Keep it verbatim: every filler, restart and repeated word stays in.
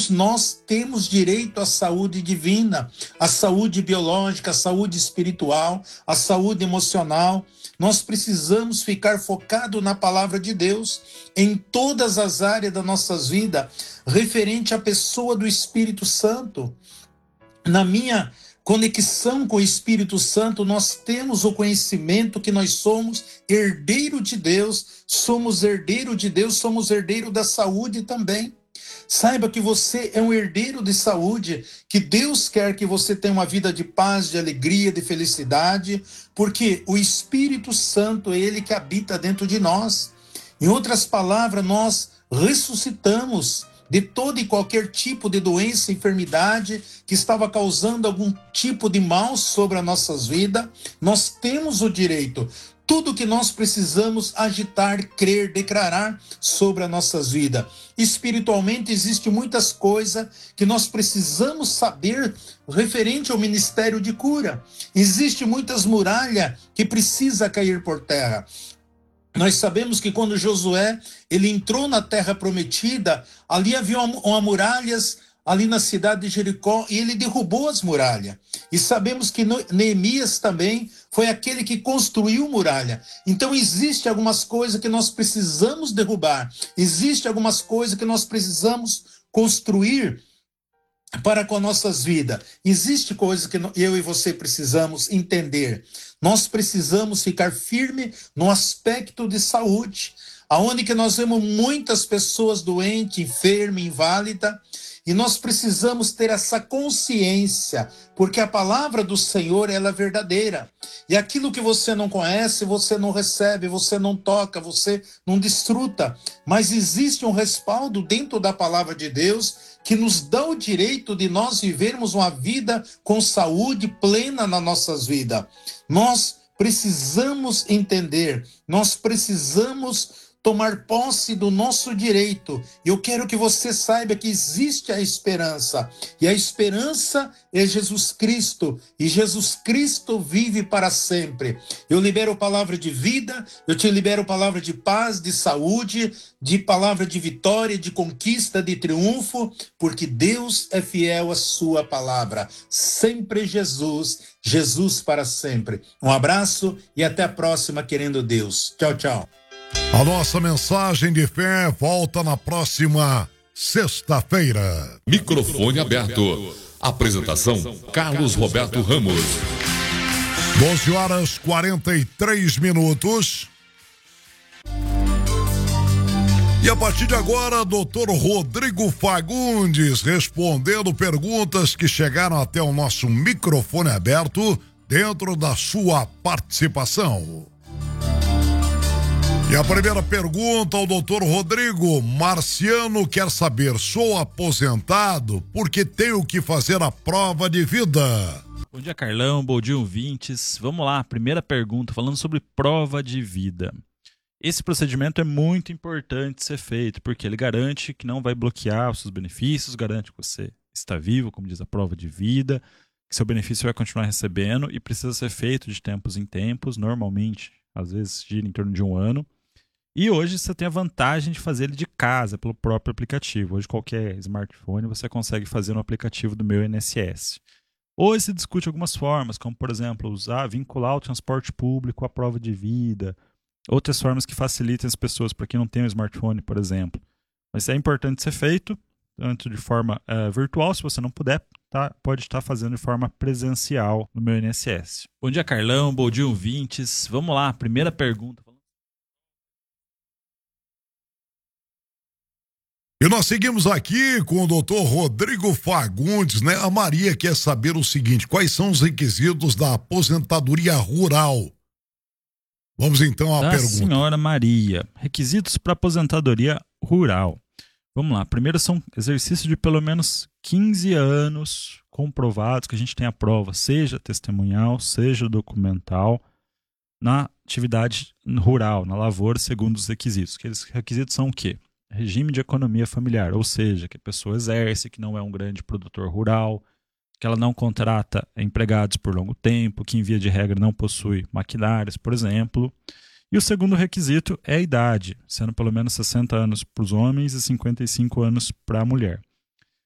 Todos nós temos direito à saúde divina, à saúde biológica, à saúde espiritual, à saúde emocional. Nós precisamos ficar focado na palavra de Deus em todas as áreas das nossas vidas, referente à pessoa do Espírito Santo. Na minha conexão com o Espírito Santo, nós temos o conhecimento que nós somos herdeiro de Deus, somos herdeiro de Deus, somos herdeiro da saúde também. Saiba que você é um herdeiro de saúde, que Deus quer que você tenha uma vida de paz, de alegria, de felicidade, porque o Espírito Santo é Ele que habita dentro de nós. Em outras palavras, nós ressuscitamos de todo e qualquer tipo de doença, enfermidade que estava causando algum tipo de mal sobre as nossas vidas. Nós temos o direito. Tudo que nós precisamos agitar, crer, declarar sobre as nossas vidas. Espiritualmente, existem muitas coisas que nós precisamos saber referente ao ministério de cura. Existem muitas muralhas que precisam cair por terra. Nós sabemos que quando Josué ele entrou na terra prometida, ali havia uma, uma muralhas ali na cidade de Jericó, e ele derrubou as muralhas. E sabemos que Neemias também foi aquele que construiu muralha. Então, existe algumas coisas que nós precisamos derrubar. Existe algumas coisas que nós precisamos construir para com nossas vidas. Existe coisas que eu e você precisamos entender. Nós precisamos ficar firme no aspecto de saúde, aonde que nós vemos muitas pessoas doentes, enfermas, inválidas. E nós precisamos ter essa consciência, porque a palavra do Senhor ela é verdadeira. E aquilo que você não conhece, você não recebe, você não toca, você não desfruta. Mas existe um respaldo dentro da palavra de Deus que nos dá o direito de nós vivermos uma vida com saúde plena nas nossas vidas. Nós precisamos entender, nós precisamos tomar posse do nosso direito. Eu quero que você saiba que existe a esperança. E a esperança é Jesus Cristo. E Jesus Cristo vive para sempre. Eu libero palavra de vida, eu te libero palavra de paz, de saúde, de palavra de vitória, de conquista, de triunfo, porque Deus é fiel à sua palavra. Sempre Jesus, Jesus para sempre. Um abraço e até a próxima, querendo Deus. Tchau, tchau. A nossa mensagem de fé volta na próxima sexta-feira. Microfone aberto. Apresentação: Carlos Roberto Ramos. doze horas e quarenta e três minutos. E a partir de agora, doutor Rodrigo Fagundes respondendo perguntas que chegaram até o nosso microfone aberto dentro da sua participação. E a primeira pergunta ao doutor Rodrigo: Marciano quer saber, sou aposentado porque tenho que fazer a prova de vida. Bom dia, Carlão, bom dia, ouvintes. Vamos lá, primeira pergunta, falando sobre prova de vida. Esse procedimento é muito importante ser feito, porque ele garante que não vai bloquear os seus benefícios, garante que você está vivo, como diz a prova de vida, que seu benefício vai continuar recebendo e precisa ser feito de tempos em tempos, normalmente, às vezes gira em torno de um ano. E hoje você tem a vantagem de fazer ele de casa, pelo próprio aplicativo. Hoje qualquer smartphone você consegue fazer no aplicativo do Meu I N S S. Hoje se discute algumas formas, como por exemplo, usar, vincular o transporte público à prova de vida, outras formas que facilitem as pessoas, para quem não tem um smartphone, por exemplo. Mas é importante ser feito, tanto de forma uh, virtual, se você não puder, tá, pode estar fazendo de forma presencial no Meu I N S S. Bom dia, Carlão, bom dia, ouvintes. Vamos lá, primeira pergunta. E nós seguimos aqui com o doutor Rodrigo Fagundes, né? A Maria quer saber o seguinte: quais são os requisitos da aposentadoria rural? Vamos então à da pergunta. Senhora Maria, requisitos para aposentadoria rural. Vamos lá, primeiro são exercícios de pelo menos quinze anos comprovados, que a gente tem a prova, seja testemunhal, seja documental, na atividade rural, na lavoura, segundo os requisitos. Aqueles requisitos são o quê? Regime de economia familiar, ou seja, que a pessoa exerce, que não é um grande produtor rural, que ela não contrata empregados por longo tempo, que em via de regra não possui maquinários, por exemplo. E o segundo requisito é a idade, sendo pelo menos sessenta anos para os homens e cinquenta e cinco anos para a mulher.